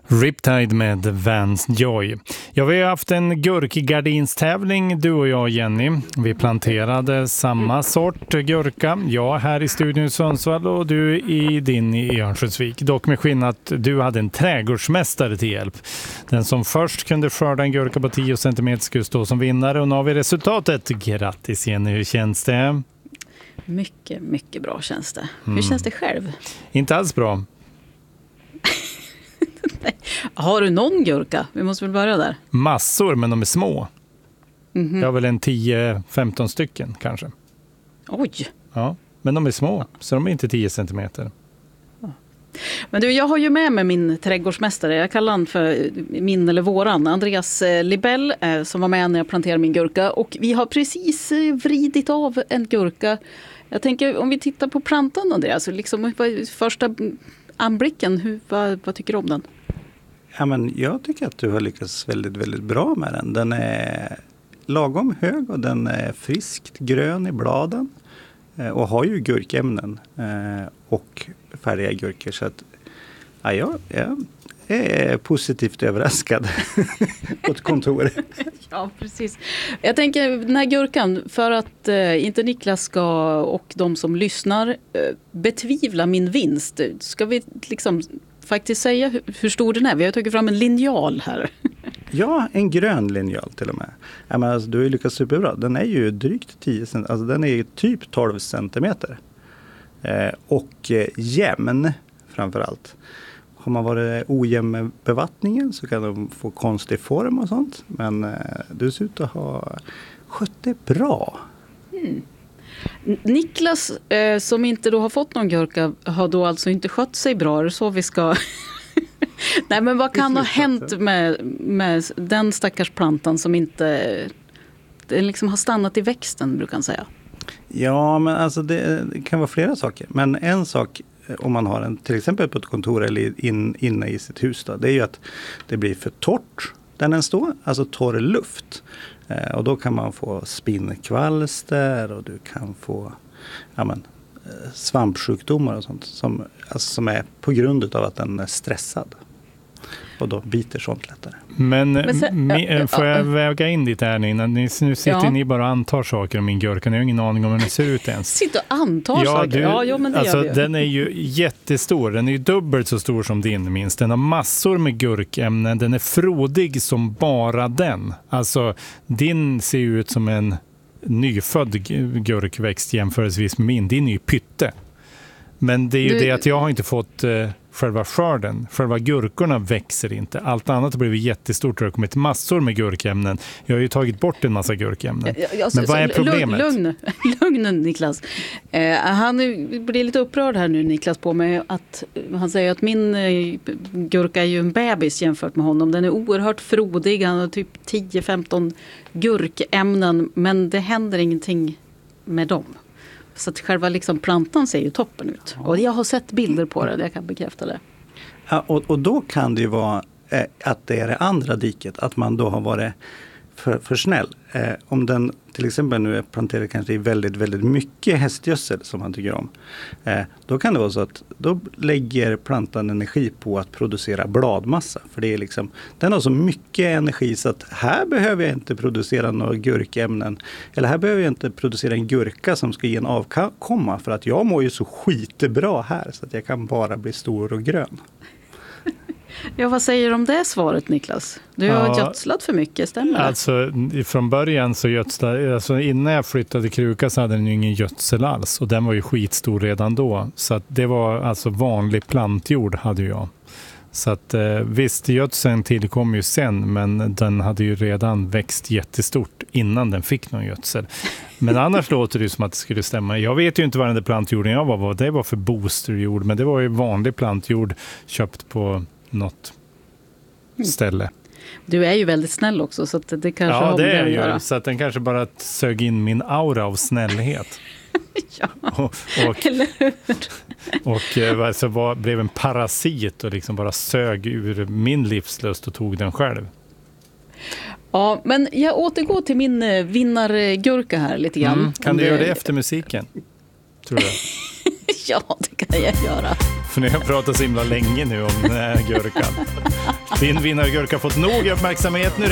Riptide med Vance Joy. Ja, vi har haft en gurkgardinstävling, du och jag, Jenny. Vi planterade samma sort gurka. Jag här i studion i Sundsvall och du i din i Örnsköldsvik. Dock med skillnad att du hade en trädgårdsmästare till hjälp. Den som först kunde skörda en gurka på 10 cm skulle stå som vinnare. Och nu har vi resultatet. Grattis Jenny, hur känns det? Mycket, mycket bra känns det. Hur känns det själv? Inte alls bra. Har du någon gurka? Vi måste väl börja där. Massor, men de är små. Mm-hmm. Jag har väl en 10-15 stycken kanske. Oj! Ja, men de är små, så de är inte 10 centimeter. Men du, jag har ju med mig min trädgårdsmästare. Jag kallar han för min eller våran. Andreas Libell som var med när jag planterade min gurka. Och vi har precis vridit av en gurka. Jag tänker, om vi tittar på plantan, Andreas, liksom första anblicken, vad tycker du om den? Ja, men jag tycker att du har lyckats väldigt, väldigt bra med den. Den är lagom hög och den är friskt grön i bladen. Och har ju gurkämnen och färdiga gurkor. Så att, ja, jag är positivt överraskad på ett kontor. Ja, precis. Jag tänker den här gurkan, för att inte Niklas ska och de som lyssnar betvivla min vinst. Ska vi liksom faktiskt säga hur stor den är? Vi har tagit fram en linjal här. Ja, en grön linjal till och med. Ja, men alltså, du har ju lyckats superbra. Den är ju drygt 10 cm, alltså den är typ 12 centimeter. Och jämn framförallt. Har man varit ojämn med bevattningen så kan de få konstig form och sånt. Men du ser ut att ha skött det bra. Mm. Niklas som inte då har fått någon gurka har då alltså inte skött sig bra. Är det så vi ska... Nej, men vad kan ha hänt med den stackars plantan som inte liksom har stannat i växten, brukar man säga? Ja, men alltså det kan vara flera saker. Men en sak om man har en till exempel på ett kontor eller inne i sitt hus då, det är ju att det blir för torrt där den står, alltså torr luft. Och då kan man få spinnkvalster och du kan få svampsjukdomar och sånt som är på grund av att den är stressad. Och då biter sånt lättare. Men får jag väga in ditt här innan? Nu sitter ni bara och antar saker om min gurka. Ni har ingen aning om hur den ser ut ens. Sitter och antar saker? Men det alltså, gör vi. Den är ju jättestor. Den är ju dubbelt så stor som din minst. Den har massor med gurkämnen. Den är frodig som bara den. Alltså, din ser ju ut som en nyfödd gurkväxt jämförelsevis med min. Din är ju pytte. Men det är ju det att jag har inte fått själva skörden. Själva gurkorna växer inte. Allt annat har blivit jättestort och det har kommit massor med gurkämnen. Jag har ju tagit bort en massa gurkämnen. Men vad är problemet? Lugn Niklas. Han blir lite upprörd här nu, Niklas, på mig. Att han säger att min gurka är ju en bebis jämfört med honom. Den är oerhört frodig. Han har typ 10-15 gurkämnen. Men det händer ingenting med dem. Så att själva liksom plantan ser ju toppen ut. Och jag har sett bilder på det, jag kan bekräfta det. Ja, och då kan det ju vara att det är det andra diket. Att man då har varit för snäll. Om den till exempel nu är planterad kanske i väldigt, väldigt mycket hästgödsel som man tycker om. Då kan det vara så att då lägger plantan energi på att producera bladmassa. För det är liksom, den har så mycket energi så att här behöver jag inte producera några gurkämnen. Eller här behöver jag inte producera en gurka som ska ge en avkomma. För att jag mår ju så skitbra här så att jag kan bara bli stor och grön. Ja, vad säger du om det svaret, Niklas? Du har gödslat för mycket, stämmer det? Alltså, från början så gödslade, alltså innan jag flyttade kruka så hade den ju ingen gödsel alls. Och den var ju skitstor redan då. Så att det var alltså vanlig plantjord hade jag. Så att visst, gödseln tillkom ju sen, men den hade ju redan växt jättestort innan den fick någon gödsel. Men annars låter det som att det skulle stämma. Jag vet ju inte vad den där plantjorden jag var. Det var för boosterjord, men det var ju vanlig plantjord köpt på något ställe. Du är ju väldigt snäll också, så att det kanske har det är att ju göra. så att den kanske bara sög in min aura av snällhet. Ja, och så blev en parasit och liksom bara sög ur min livslust och tog den själv. Ja, men jag återgår till min vinnargurka här lite grann. Kan du göra det efter musiken? Tror jag. Ja, det kan jag göra. För nu har jag pratat så himla länge nu om den här gurkan. Din vinnargurka har fått nog uppmärksamhet nu.